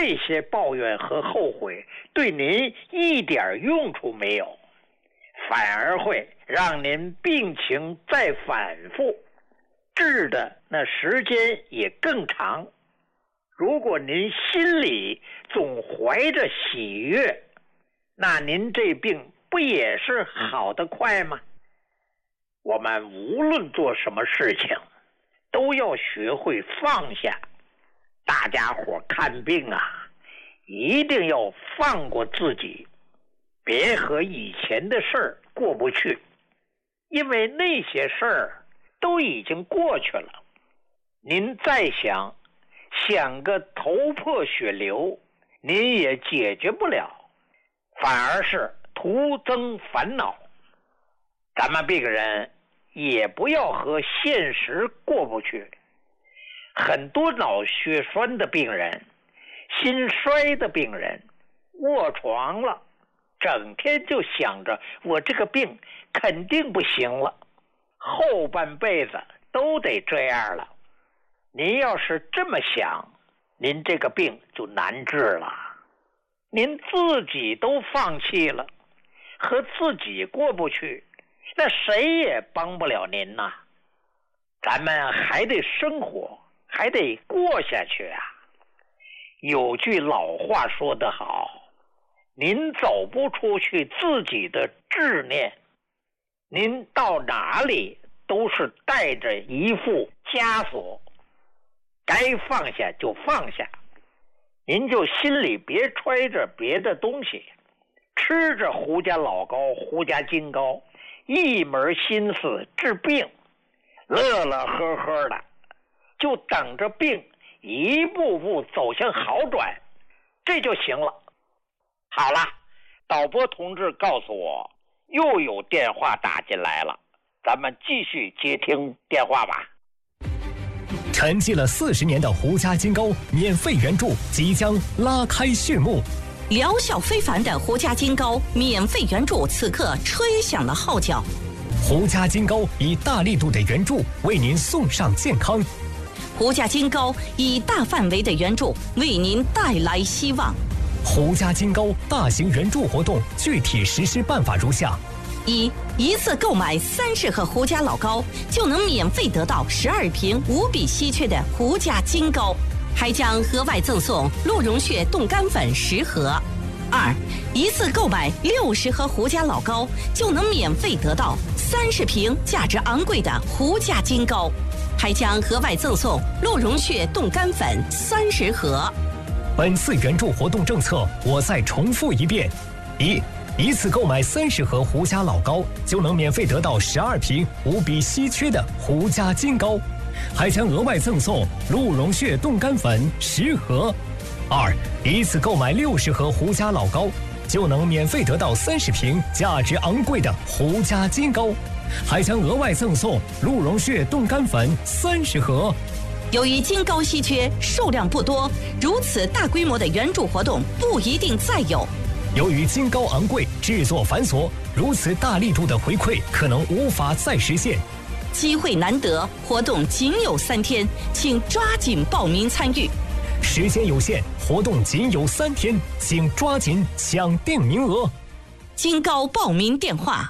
这些抱怨和后悔对您一点用处没有，反而会让您病情再反复，治的那时间也更长。如果您心里总怀着喜悦，那您这病不也是好得快吗？我们无论做什么事情，都要学会放下。大家伙看病啊，一定要放过自己，别和以前的事儿过不去，因为那些事儿都已经过去了。您再想个头破血流，您也解决不了，反而是徒增烦恼。咱们病人也不要和现实过不去。很多脑血栓的病人、心衰的病人卧床了，整天就想着我这个病肯定不行了，后半辈子都得这样了。您要是这么想，您这个病就难治了。您自己都放弃了，和自己过不去，那谁也帮不了您呐。咱们还得生活，还得过下去啊。有句老话说得好，您走不出去自己的执念，您到哪里都是带着一副枷锁，该放下就放下。您就心里别揣着别的东西，吃着胡家老膏、胡家金膏，一门心思治病，乐乐呵呵的，就等着病一步步走向好转，这就行了。好了，导播同志告诉我又有电话打进来了，咱们继续接听电话吧。 沉寂了40年的胡家金膏免费援助即将拉开序幕， 疗效非凡的胡家金膏免费援助此刻吹响了号角。 胡家金膏以大力度的援助为您送上健康， 胡家金膏以大范围的援助为您带来希望。 胡家金膏大型援助活动具体实施办法如下： 一次购买30盒胡家老膏，就能免费得到12瓶无比稀缺的胡家金膏，还将额外赠送鹿茸血冻干粉10盒。一次购买60盒胡家老膏，就能免费得到30瓶价值昂贵的胡家金膏，还将额外赠送鹿茸血冻干粉30盒。 本次援助活动政策我再重复一遍：一次购买30盒胡家老膏，就能免费得到12瓶无比稀缺的胡家金膏，还将额外赠送鹿茸血冻干粉10盒。一次购买60盒胡家老膏，就能免费得到30瓶价值昂贵的胡家金膏，还将额外赠送鹿茸血冻干粉30盒。 由于金膏稀缺，数量不多，如此大规模的援助活动不一定再有。 由于金膏昂贵，制作繁琐，如此大力度的回馈可能无法再实现。 机会难得，活动仅有3天，请抓紧报名参与。 时间有限，活动仅有3天，请抓紧抢定名额。 金膏报名电话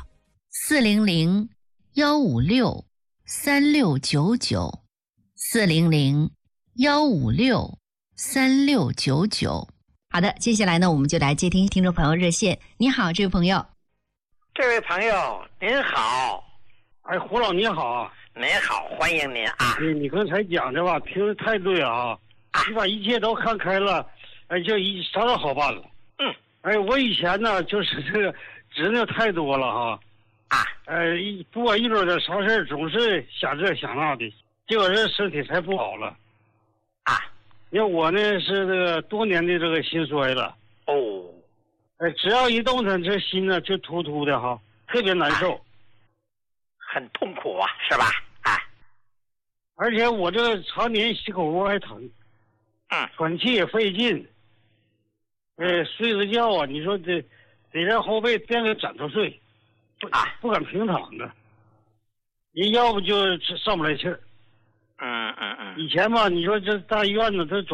：400-156-3699，400-156-3699。好的，接下来呢，我们就来接听听众朋友热线。你好，这位朋友。 这位朋友您好。 哎，胡老你好。 您好，欢迎您啊。 你刚才讲的吧，听得太对啊。你把一切都看开了，就啥都好办了。哎，我以前呢，就是这个执拗太多了哈。不管遇到点啥事总是想这想那的，结果这身体才不好了。因为我呢是这个多年的这个心衰了。只要一动弹，这心呢就突突的哈，特别难受， 很痛苦啊，是吧？ 而且我这常年心口窝还疼。喘气也费劲，睡着觉啊，你说得让后背垫个枕头睡，不敢平躺着，你要不就上不来气儿。以前吧，你说这大医院呢，它